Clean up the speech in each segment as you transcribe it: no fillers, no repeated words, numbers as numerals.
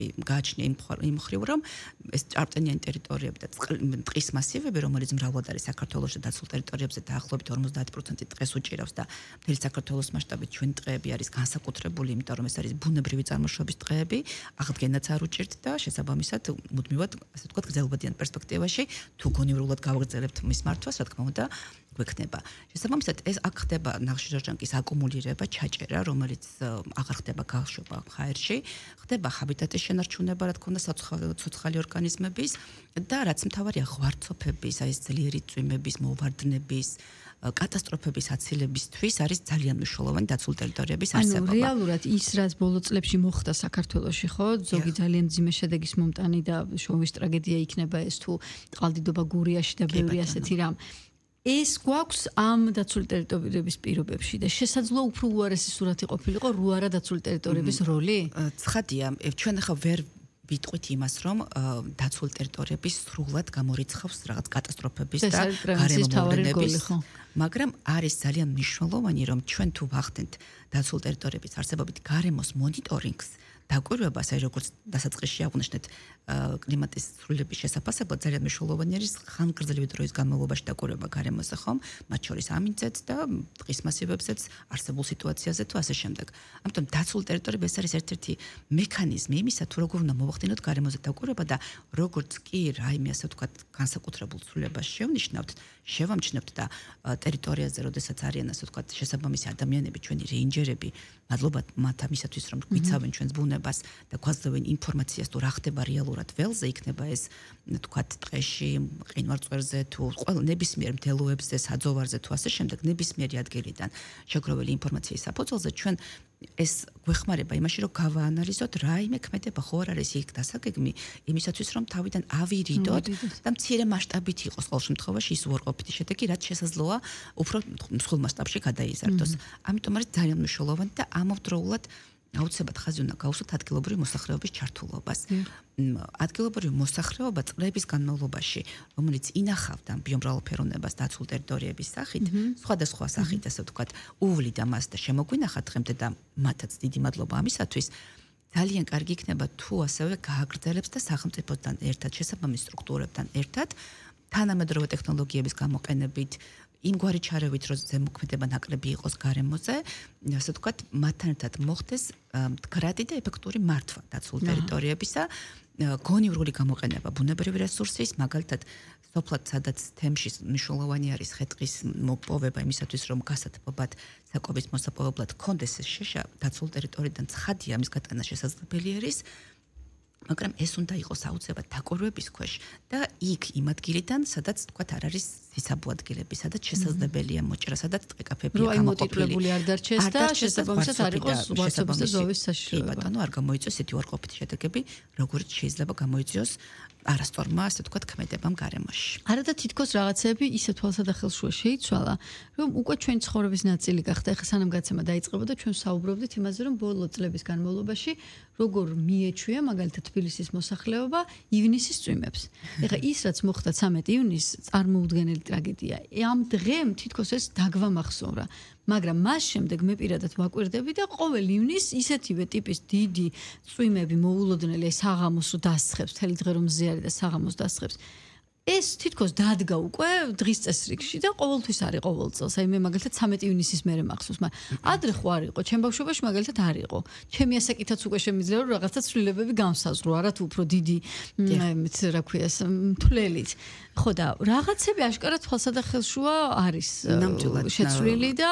გააჩნია იმ მხრივ, რომ ეს ჭარბტენიანი ტერიტორიები და ტყის მასივები, რომელიც მრავლად არის საქართველოში დაცულ ტერიტორიებზე დაახლოებით 50% ტყეს უჭირავს და მთელი საქართველოს მასშტაბით ჩვენი ტყეები არის განსაკუთრებული, იმიტომ რომ ეს არის ბუნებრივი წარმოშობის ტყეები, აღდგენაც არ უჭირთ და შესაბამისად მუდმივად, ასე ვთქვათ, გრძელვადიან პერსპექტივაში თუ გონივრულად გავაგრძელებთ მის მართვას, რა თქმა უნდა, გვექნება. შესაბამისად, ეს აქ ხდება ნახშირორჟანგის აკუმულირება, ჩაჭერა, რომელიც აღარ ხდება გაშვება ჰაერში, ხდება ჰაბიტატის შენარჩუნება, რა თქმა უნდა, ცოცხალი ორგანიზმების და რაც მთავარია, ღვარცოფების, აი ეს ძლიერი წვიმების, მოვარდნების, კატასტროფების აცილებისთვის არის ძალიან მნიშვნელოვანი დაცული ტერიტორიების არსებობა. ანუ რეალურად ის რაც ბოლო წლებში მოხდა საქართველოში, ხო? ზოგი ძალიან მძიმე შედეგის მომტანი და შოვის ტრაგედია იქნება ეს თუ წყალდიდობა გურიაში და ბევრი ასეთი რამ. ეს გვაქვს ამ დაცული ტერიტორიების პირობებში და შესაძლოა უფრო უარესი სურათი ყოფილიყო რო არა დაცული ტერიტორიების როლი? ცხადია, ჩვენ ახლა ვერ ვიტყვით იმას, რომ დაცული ტერიტორიების სრულად გამორიცხავს რაღაც კატასტროფების და გარემომავლენების, მაგრამ არის ძალიან მნიშვნელოვანი, რომ ჩვენ თუ ვახდენთ დაცული ტერიტორიების არსებობით გარემოს მონიტორინგს, დაკვირვებას, აი როგორც დასაწყისში აღვნიშნეთ, კლიმატის ცვლილების შესაფასებლად ძალიან მნიშვნელოვანი არის ხანგრძლივი დროის განმავლობაში დაკვირვება გარემოზე, ხომ? მათ შორის ამინდზეც და ტყის მასივებზეც, არსებულ სიტუაციაზე თუ ასე შემდეგ. ამიტომ დაცული ტერიტორიები ეს არის ერთ-ერთი მექანიზმი იმისა, თუ როგორ უნდა მოვახდინოთ გარემოზე დაკვირვება და როგორც კი რაიმე, ასე ვთქვათ, განსაკუთრებულ ცვლილებას შევამჩნევთ და ტერიტორიაზე, როდესაც არიან, ასე ვთქვათ, შესაბამისი ადამიანები, ჩვენი რეინჯერები, მადლობა მათ ამისათვის, რომ გვიცავენ ჩვენს ბუნებას და გვაძლევენ ინფორმაციას, თუ რა ხდება რეალურად ველზე, იქნება ეს, თქვათ, ტყეში, მყინვარწვერზე თუ ყველა ნებისმიერ მდელოებზე, საძოვარზე თუ ასე შემდეგ, ნებისმიერი ადგილიდან შეგროვილი ინფორმაციის საფუძველზე ჩვენ ეს გვეხმარება იმაში, რომ გავაანალიზოთ რაიმე ქმედება ხო არ არის იქ დასაგეგმი, იმისათვის, რომ თავიდან ავირიდოთ და მცირე მასშტაბით იყოს ყოველ შემთხვევაში ის უარყოფითი შედეგი, რაც შესაძლოა უფრო მსხვილ მასშტაბში გადაიზარდოს. ამიტომ არის ძალიან მნიშვნელოვანი და ამავდროულად აუცილებლად ხაზი უნდა გაუსვათ ადგილობრივი მოსახლეობის ჩართულობას. ადგილობრივი მოსახლეობა წლების განმავლობაში, რომელიც ინახავდა ბიომრავალფეროვნებას დაცულ ტერიტორიების სახით, სხვადასხვა სახით, ასე ვთქვათ, უვლიდა მას და შემოგვინახა დღემდე და მათაც დიდი მადლობა ამისათვის. ძალიან კარგი იქნება თუ ასევე გააგრძელებს და სახელმწიფოსთან ერთად, შესაბამის სტრუქტურებთან ერთად, თანამედროვე ტექნოლოგიების გამოყენებით, იმგვარი ჩარევით, რომ ზემოქმედება ნაკლები იყოს გარემოზე, ასე ვთქვათ, მათთან ერთად მოხდეს მდგრადი და ეფექტური მართვა დაცულ ტერიტორიებისა, გონივრული გამოყენება ბუნებრივი რესურსის, მაგალითად, სოფლად, სადაც თემში მნიშვნელოვანი არის ხე-ტყის მოპოვება იმისათვის, რომ გასათბობად საკვების მოსაპოვებლად კონდეს ეს შეშა დაცულ ტერიტორიიდან ცხადია ამის გატანა შესაძლებელი არის, მაგრამ ეს უნდა იყოს აუცილებლად დაკვირვების ქვეშ და იქ იმ ადგილიდან, სადაც თქვათ არ არის სისაბო ადგილები, სადაც შესაძლებელია მოჭრა, სადაც ტყე-კაფეებია გამოყოფილი. მოტივირებული არ დარჩეს და შესაბამისად არ იყოს ვარცობის და ზოვის საშიშროება. კი ბატონო, არ გამოიწვიოს ისეთი უარყოფითი შედეგები, როგორც შეიძლება გამოიწვიოს არასწორმა, ასე ვთქვათ, ქმედებამ გარემოში. არა და თითქოს რაღაცები ისე თვალსადახელშუა შეიცვალა, რომ უკვე ჩვენი ცხოვრების ნაწილი გახდა. ეხლა სანამ გაცემა დაიწყებოდა, ჩვენ საუბრობდით იმაზე, რომ ბოლო წლების განმავლობაში როგორ მიეჩვია მაგალითად თბილისის მოსახლეობა ივნისის წვიმებს. ეხლა ის რაც მოხდა 13 ივნისს წარმოუდგენელი ტრაგედია. ამ დღემ თითქოს ეს დაგვამახსოვრა. მაგრამ მას შემდეგ მე პირადად ვაკვირდები და ყოველ ივნისს ისეთივე ტიპის დიდი წვიმები მოულოდნელი საღამოს რო დასწრებს, მთელი დღე რომ მზიარი და საღამოს დასწრებს. ეს თითქოს დადგა უკვე დღის წესრიგში და ყოველთვის არის ყოველ წელს. აი მე მაგალითად 13 ივნისის მერე მახსოვს, მაგრამ ადრე ხო არ იყო, ჩემ ბავშვობაში მაგალითად არ იყო. ჩემი ასაკითაც უკვე შემიძლია რომ რაღაცა ცვლილებები გამსაზღვრო, არა თუ უფრო დიდი, რა ქვია, მთლელით. ხო და რაღაცები აშკარად თვალსადახელშუა არის შეცვლილი და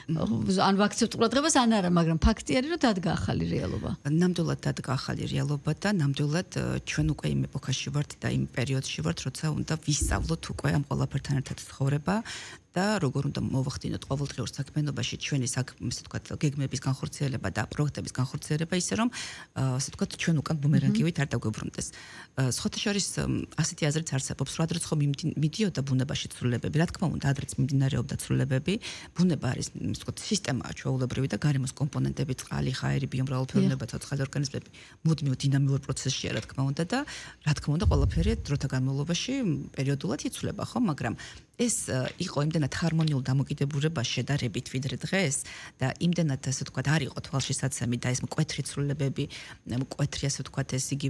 ან ვაქცევთ ყურადღებას ან არა, მაგრამ ფაქტი არის რომ დადგა ახალი რეალობა. ნამდვილად დადგა ახალი რეალობა და ნამდვილად ჩვენ უკვე იმ ეპოქაში ვართ და იმ პერიოდში ვართ, როცა უნდა ვისწავლოთ უკვე ამ ყველაფერთან ერთად ცხოვრება და როგორ უნდა მოვახდინოთ ყოველდღიურ საქმიანობაში ჩვენი ასე ვთქვათ, გეგმების განხორციელება და პროექტების განხორციელება ისე რომ ასე ვთქვათ, ჩვენ უკან ბუმერანგივით არ დაგვებრუნდეს. სხვათა შორის ასეთი აზრიც არსებობს, რომ ადრეც ხომ მიდიოდა ბუნებაში ცვლილებები, რა თქმა უნდა, ადრეც მიმდინარეობდა ცვლილებები, ბუნება არის, ასე ვთქვათ, სისტემაა ჩვეულებრივი და გარემოს კომპონენტები, წყალი, ჰაერი, ბიომრავალფეროვნება, ცოცხალი ორგანიზმები მუდმივ დინამიურ პროცესშია, რა თქმა უნდა და რა თქმა უნდა, ყველაფერი დროთა განმავლობაში პერიოდულად იცვლება, ხო, მაგრამ ეს იყო იმდენად ჰარმონიულ დამოკიდებულებას შედარებით ვიდრე დღეს და იმდენად ასე ვთქვათ არ იყო თვალშისაცემი და ეს მკვეთრი ცვლილებები, მკვეთრი ასე ვთქვათ ეს იგი